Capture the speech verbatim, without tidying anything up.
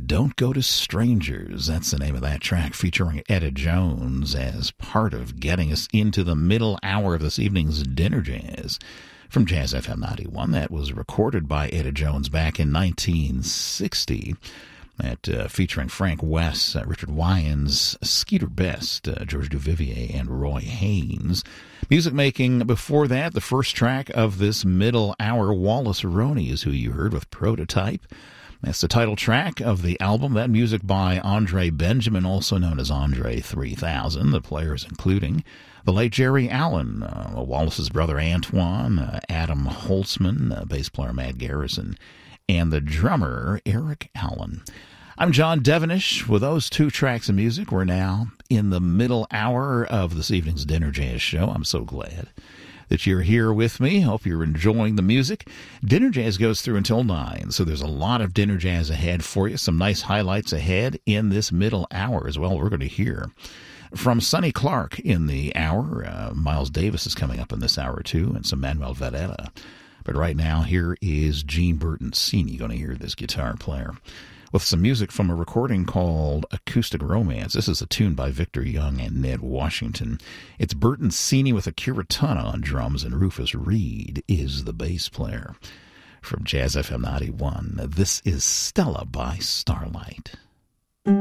Don't Go to Strangers. That's the name of that track, featuring Etta Jones as part of getting us into the middle hour of this evening's Dinner Jazz. From Jazz F M ninety-one, that was recorded by Etta Jones back in nineteen sixty. That uh, featuring Frank West, uh, Richard Wyans, Skeeter Best, uh, George Duvivier, and Roy Haynes. Music making before that, the first track of this middle hour, Wallace Roney is who you heard with Prototype. That's the title track of the album. That music by Andre Benjamin, also known as Andre three thousand. The players including the late Jerry Allen, uh, Wallace's brother Antoine, uh, Adam Holtzman, uh, bass player Matt Garrison, and the drummer Eric Allen. I'm John Devenish. With those two tracks of music, we're now in the middle hour of this evening's Dinner Jazz show. I'm so glad that you're here with me. Hope you're enjoying the music. Dinner Jazz goes through until nine, so there's a lot of Dinner Jazz ahead for you. Some nice highlights ahead in this middle hour as well. We're going to hear from Sonny Clark in the hour. Uh, Miles Davis is coming up in this hour, too, and some Manuel Varela. But right now, here is Gene Bertoncini. You're going to hear this guitar player with some music from a recording called Acoustic Romance. This is a tune by Victor Young and Ned Washington. It's Bertoncini with Akira Tana on drums, and Rufus Reed is the bass player. From Jazz F M ninety-one, this is Stella by Starlight.